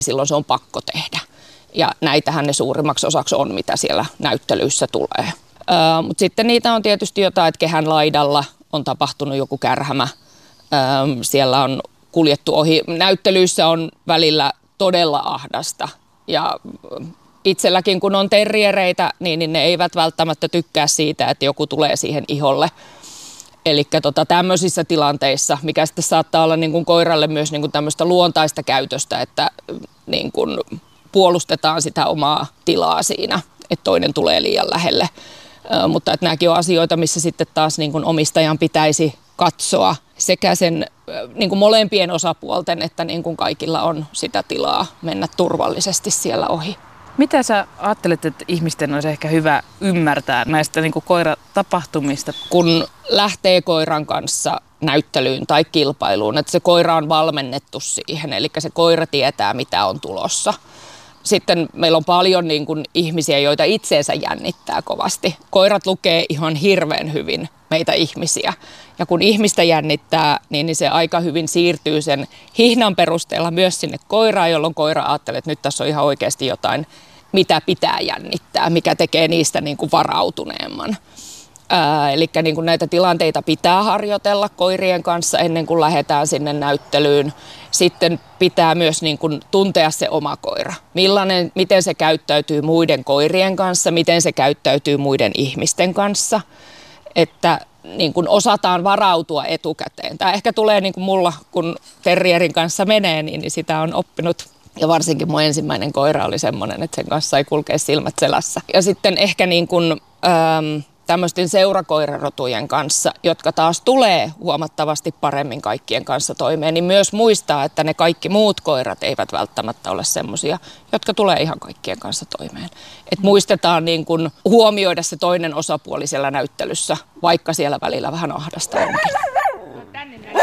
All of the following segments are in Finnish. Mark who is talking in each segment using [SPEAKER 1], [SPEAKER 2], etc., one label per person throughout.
[SPEAKER 1] silloin se on pakko tehdä. Ja näitähän ne suurimmaksi osaksi on, mitä siellä näyttelyissä tulee. Mutta sitten niitä on tietysti jotain, että kehän laidalla on tapahtunut joku kärhämä. Siellä on kuljettu ohi. Näyttelyissä on välillä todella ahdasta. Ja itselläkin kun on terriereitä, niin ne eivät välttämättä tykkää siitä, että joku tulee siihen iholle. Eli tämmöisissä tilanteissa, mikä sitten saattaa olla niin kuin koiralle myös niin kuin tämmöistä luontaista käytöstä, että niin kuin puolustetaan sitä omaa tilaa siinä, että toinen tulee liian lähelle. Mutta että nämäkin on asioita, missä sitten taas niin kuin omistajan pitäisi katsoa sekä sen niin kuin molempien osapuolten, että niin kuin kaikilla on sitä tilaa mennä turvallisesti siellä ohi.
[SPEAKER 2] Mitä sä ajattelet, että ihmisten olisi ehkä hyvä ymmärtää näistä niin kuin koiratapahtumista?
[SPEAKER 1] Kun lähtee koiran kanssa näyttelyyn tai kilpailuun, että se koira on valmennettu siihen, eli se koira tietää, mitä on tulossa. Sitten meillä on paljon niin kuin ihmisiä, joita itseensä jännittää kovasti. Koirat lukee ihan hirveän hyvin meitä ihmisiä. Ja kun ihmistä jännittää, niin se aika hyvin siirtyy sen hihnan perusteella myös sinne koiraan, jolloin koira ajattelee, että nyt tässä on ihan oikeasti jotain, mitä pitää jännittää, mikä tekee niistä niin kuin varautuneemman. Eli niin kuin näitä tilanteita pitää harjoitella koirien kanssa ennen kuin lähdetään sinne näyttelyyn. Sitten pitää myös niin kuin tuntea se oma koira. Miten se käyttäytyy muiden koirien kanssa, miten se käyttäytyy muiden ihmisten kanssa. Että niin kuin osataan varautua etukäteen. Tämä ehkä tulee niin kuin mulla, kun terrierin kanssa menee, niin sitä on oppinut. Ja varsinkin mun ensimmäinen koira oli semmoinen, että sen kanssa sai kulkea silmät selässä. Ja sitten ehkä niin kuin tämmöisten seurakoirarotujen kanssa, jotka taas tulee huomattavasti paremmin kaikkien kanssa toimeen, niin myös muistaa, että ne kaikki muut koirat eivät välttämättä ole semmoisia, jotka tulee ihan kaikkien kanssa toimeen. Että muistetaan niin kuin huomioida se toinen osapuoli siellä näyttelyssä, vaikka siellä välillä vähän ahdasta onkin.
[SPEAKER 2] Tänne näin.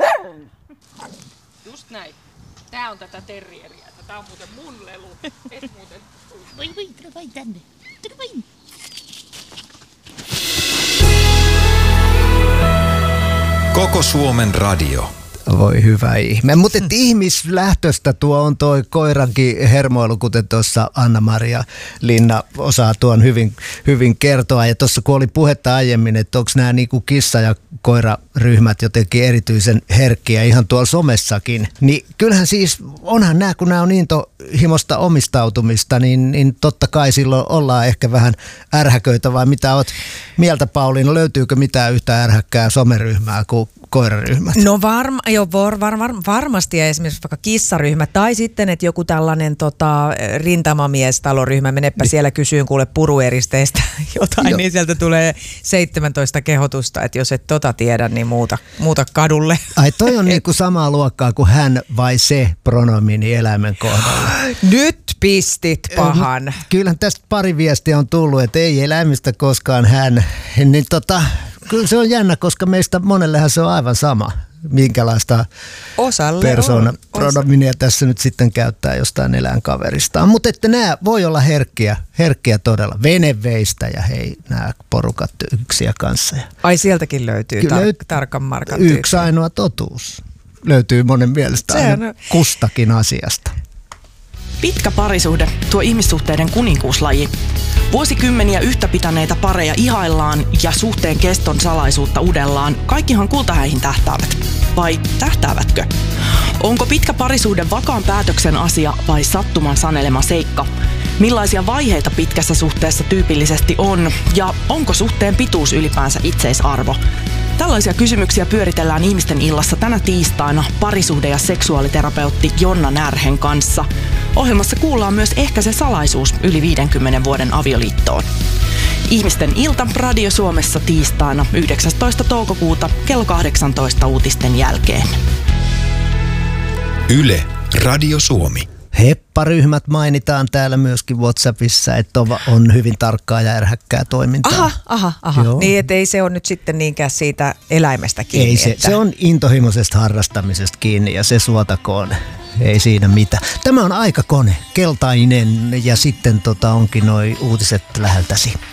[SPEAKER 2] Just näin. Tää on tätä terrieriä. Tää on muuten mun lelu. Et muuten.
[SPEAKER 3] Voi, tule vain tänne. Tule vain.
[SPEAKER 4] Koko Suomen radio.
[SPEAKER 5] Voi hyvä ihme. Mutta ihmislähtöstä tuo on toi koirankin hermoilu, kuten tuossa Anna-Maria Linna osaa tuon hyvin kertoa. Ja tuossa kun oli puhetta aiemmin, että onko nämä niinku kissa- ja koiraryhmät jotenkin erityisen herkkiä ihan tuolla somessakin, niin kyllähän siis onhan nämä, kun nämä on intohimosta omistautumista, niin totta kai silloin ollaan ehkä vähän ärhäköitä, vai mitä oot mieltä, Pauliina? Löytyykö mitään yhtä ärhäkkää someryhmää kuin koiraryhmät?
[SPEAKER 6] No varmasti, ja esimerkiksi vaikka kissaryhmä tai sitten, että joku tällainen rintamamiestaloryhmä, menepä siellä kysyyn kuule purueristeistä jotain, niin sieltä tulee 17 kehotusta, että jos et tiedä, niin muuta kadulle.
[SPEAKER 5] Ai toi on niinku samaa luokkaa kuin hän vai se pronomiini eläimen kohdalla.
[SPEAKER 6] Nyt pistit pahan.
[SPEAKER 5] Kyllähän tästä pari viestiä on tullut, että ei eläimistä koskaan hän, niin kyllä se on jännä, koska meistä monellehan se on aivan sama, minkälaista persoonapronominia tässä nyt sitten käyttää jostain eläinkaveristaan. Mutta että nämä voi olla herkkiä todella. Veneveistä ja hei, nämä porukat yksiä kanssa.
[SPEAKER 6] Ai sieltäkin löytyy tarkan markan tyyppi.
[SPEAKER 5] Yksi ainoa totuus löytyy monen mielestä kustakin asiasta.
[SPEAKER 7] Pitkä parisuhde, tuo ihmissuhteiden kuninkuuslaji. Vuosikymmeniä yhtä pitäneitä pareja ihaillaan ja suhteen keston salaisuutta udellaan. Kaikkihan kultahäihin tähtäävät. Vai tähtäävätkö? Onko pitkä parisuhde vakaan päätöksen asia vai sattuman sanelema seikka? Millaisia vaiheita pitkässä suhteessa tyypillisesti on? Ja onko suhteen pituus ylipäänsä itseisarvo? Tällaisia kysymyksiä pyöritellään Ihmisten illassa tänä tiistaina parisuhde- ja seksuaaliterapeutti Jonna Närhen kanssa. Ohjelmassa kuullaan myös ehkä se salaisuus yli 50 vuoden avioliittoon. Ihmisten ilta Radio Suomessa tiistaina 19. toukokuuta kello 18 uutisten jälkeen.
[SPEAKER 4] Yle Radio Suomi.
[SPEAKER 5] Hepparyhmät mainitaan täällä myöskin WhatsAppissa, että on hyvin tarkkaa ja ärhäkkää toimintaa.
[SPEAKER 6] Aha. Niin, että ei se ole nyt sitten niinkään siitä eläimestä kiinni.
[SPEAKER 5] Ei se on intohimoisesta harrastamisesta kiinni ja se suotakoon. Ei siinä mitään. Tämä on Aikakone, keltainen ja sitten onkin noi uutiset läheltäsi.